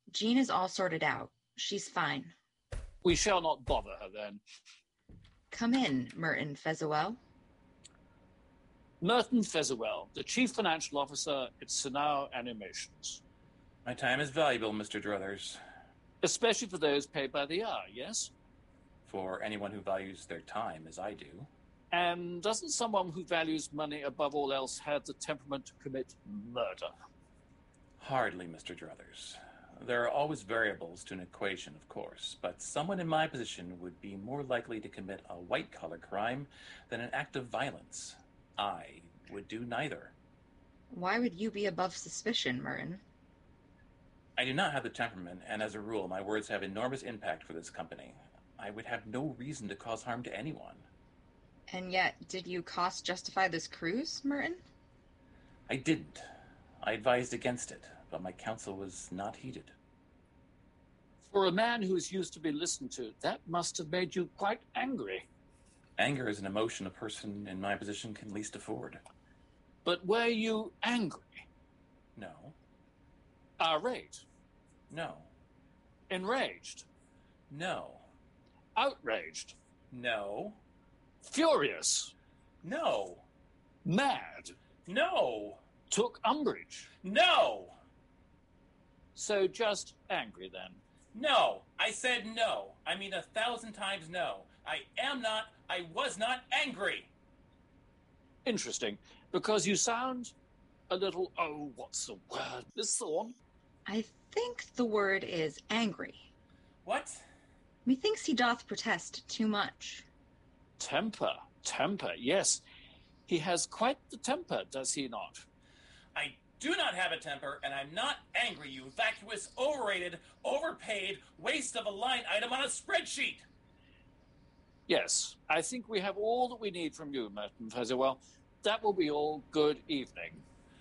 Jean is all sorted out. She's fine. We shall not bother her, then. Come in, Merton Fezziwell. Merton Fezziwell, the Chief Financial Officer at Sinao Animations. My time is valuable, Mr. Druthers. Especially for those paid by the hour, yes? For anyone who values their time, as I do. And doesn't someone who values money above all else have the temperament to commit murder? Hardly, Mr. Druthers. There are always variables to an equation, of course, but someone in my position would be more likely to commit a white-collar crime than an act of violence. I would do neither. Why would you be above suspicion, Merton? I do not have the temperament, and as a rule, my words have enormous impact for this company. I would have no reason to cause harm to anyone. And yet, did you cost justify this cruise, Merton? I didn't. I advised against it, but my counsel was not heeded. For a man who is used to be listened to, that must have made you quite angry. Anger is an emotion a person in my position can least afford. But were you angry? No. Irate? No. Enraged? No. Outraged? No. Furious? No. Mad? No. Took umbrage? No. So just angry, then? No. I said no. I mean 1,000 times no. I was not angry. Interesting, because you sound a little, what's the word, Miss Thorne? I think the word is angry. What? Methinks he doth protest too much. Temper, yes. He has quite the temper, does he not? I do not have a temper, and I'm not angry, you vacuous, overrated, overpaid waste of a line item on a spreadsheet. Yes, I think we have all that we need from you, Merton Fezziwell. That will be all. Good evening.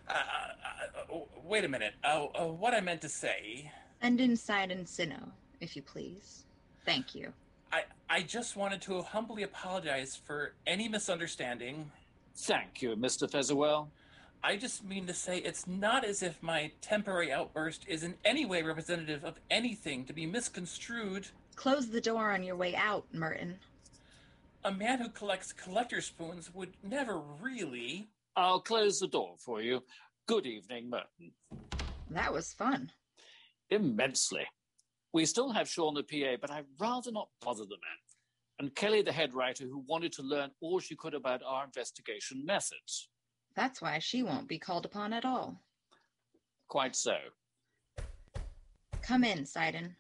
Wait a minute. What I meant to say... And inside Encino, if you please. Thank you. I just wanted to humbly apologize for any misunderstanding. Thank you, Mr. Fezziwell. I just mean to say it's not as if my temporary outburst is in any way representative of anything to be misconstrued. Close the door on your way out, Merton. A man who collects collector spoons would never really... I'll close the door for you. Good evening, Merton. That was fun. Immensely. We still have Sean the PA, but I'd rather not bother the man. And Kelly, the head writer, who wanted to learn all she could about our investigation methods. That's why she won't be called upon at all. Quite so. Come in, Sidon.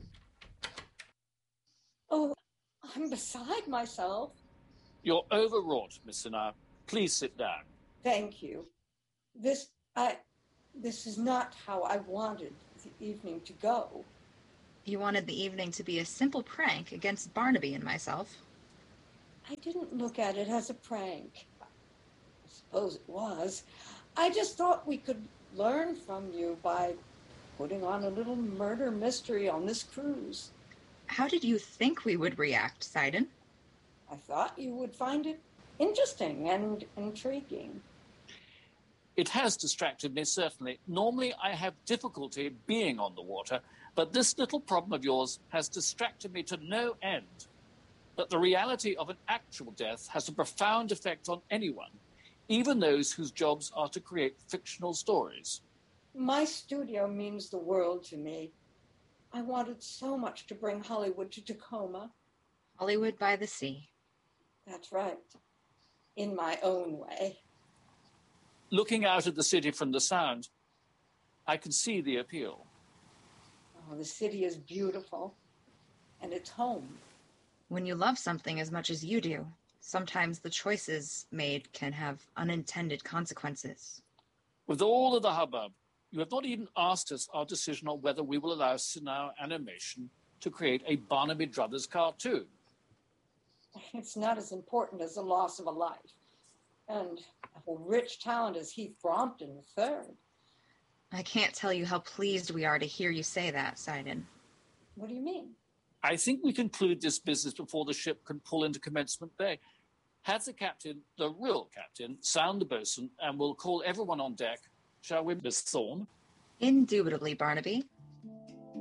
Oh, I'm beside myself. You're overwrought, Miss Sinao. Please sit down. Thank you. This is not how I wanted the evening to go. You wanted the evening to be a simple prank against Barnaby and myself. I didn't look at it as a prank. I suppose it was. I just thought we could learn from you by putting on a little murder mystery on this cruise. How did you think we would react, Sidon? I thought you would find it interesting and intriguing. It has distracted me, certainly. Normally, I have difficulty being on the water, but this little problem of yours has distracted me to no end. That the reality of an actual death has a profound effect on anyone, even those whose jobs are to create fictional stories. My studio means the world to me. I wanted so much to bring Hollywood to Tacoma. Hollywood by the sea. That's right. In my own way. Looking out at the city from the Sound, I can see the appeal. Oh, the city is beautiful, and it's home. When you love something as much as you do, sometimes the choices made can have unintended consequences. With all of the hubbub, you have not even asked us our decision on whether we will allow Sinao Animation to create a Barnaby Brothers cartoon. It's not as important as the loss of a life. And a rich talent as Heath Brompton III. I can't tell you how pleased we are to hear you say that, Sidon. What do you mean? I think we conclude this business before the ship can pull into Commencement Bay. Have the captain, the real captain, sound the bosun, and we'll call everyone on deck. Shall we, Miss Thorne? Indubitably, Barnaby.